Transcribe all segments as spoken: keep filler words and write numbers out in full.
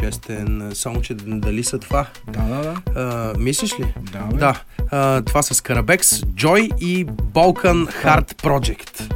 известен, само че дали са това? Да, да, да. А, мислиш ли? Да, бе. Да. А, това са Скарабекс, Joy и Balkan Heart Project.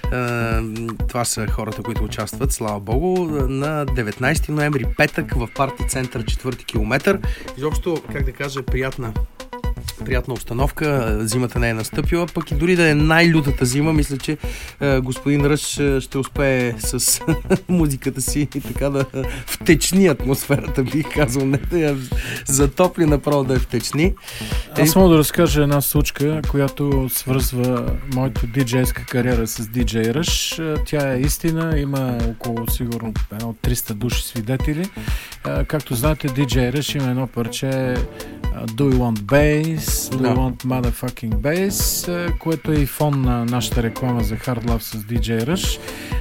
А, това са хората, които участват, слава богу, на деветнайсети ноември, петък, в парти център четвърти километър. Изобщо, как да кажа, приятна приятна обстановка, зимата не е настъпила, пък и дори да е най-лютата зима, мисля, че е, господин Ръш ще успее с музиката си и така да втечни атмосферата, бих казал, не да я затопли, направо да я втечни. Аз мога да разкажа една случка, която свързва моята диджейска кариера с диджей Ръш. Тя е истина, има около сигурно едно триста души свидетели. Както знаете, диджей Ръш има едно парче Do You Want Bass, Do You Want Motherfucking Bass, което е и фон на нашата реклама за Hard Love с диджей Rush.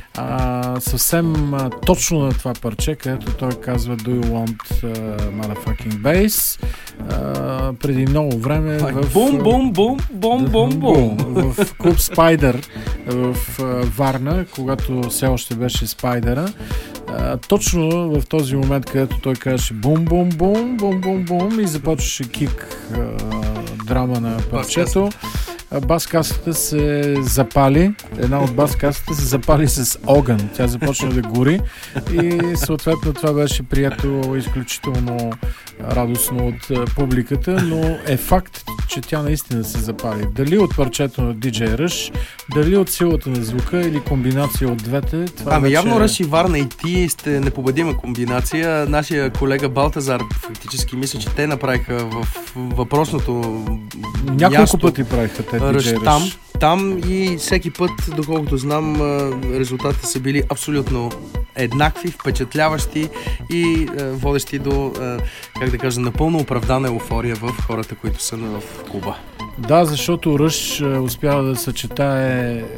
А, съвсем а, точно на това парче, където той казва Do You Want uh, Motherfucking Bass, а, преди много време в... Бум, бум, бум, бум, бум, бум. В клуб Спайдър в uh, Варна, когато все още беше Спайдъра. Uh, точно в този момент, където той казваше бум, бум, бум, бум, бум, бум и започваше кик uh, драма на парчето. Бас-касата се запали, една от бас-касата се запали с огън. Тя започна да гори и съответно това беше прието изключително радостно от публиката, но е факт, че тя наистина се запали. Дали от парчето на диджей Rush, дали от силата на звука или комбинация от двете. Това ами вече... явно Ръш и Варна и ти сте непобедима комбинация. Нашия колега Балтазар фактически мисля, че те направиха в въпросното няколко място, пъти правиха те диджей Rush. Там, там и всеки път, доколкото знам, резултатите са били абсолютно еднакви, впечатляващи и е, водещи до, е, как да кажа, напълно оправдана еуфория в хората, които са в клуба. Да, защото Ръш успява да съчетае е,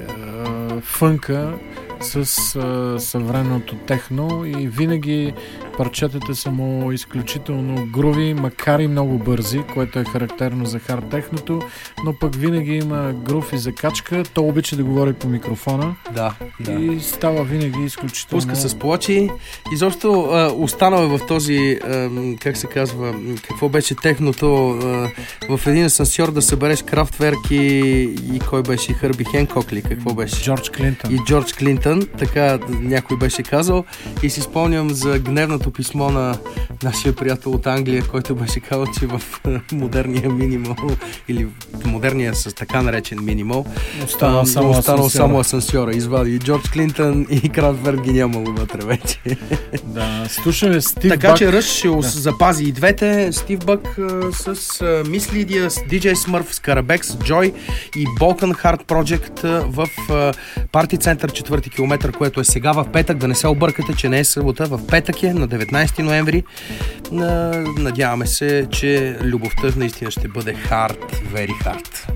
фънка с е, съвременното техно и винаги парчетата са му изключително груви, макар и много бързи, което е характерно за хард техното, но пък винаги има грув и закачка. Той обича да говори по микрофона. Да, да. И става винаги изключително... Пуска с плочи. Изобщо е, останал е в този, е, как се казва, какво беше техното, е, в един асансьор да събереш Крафтверк и, и кой беше, Хърби Хенкок ли, какво беше? Джордж Клинтън. И Джордж Клинтън, така някой беше казал. И си спомням за гневното писмо на нашия приятел от Англия, който беше казал, че в модерния минимал или в модерния с така наречен минимал останал само, останал само асансьора. Извади и Джордж Клинтън и Крафтверк ги нямало вътре вече. Да, слушаме Стив така Бак. Че Ръш ще да. запази и двете. Стив Бък с Мис Лидия, с диджей Smurf, Скарабекс, Joy и Balkan Heart Project в парти център четвърти километър, което е сега в петък. Да не се объркате, че не е събота. В петък е на деветнайсети ноември. Надяваме се, че любовта наистина ще бъде hard, very hard.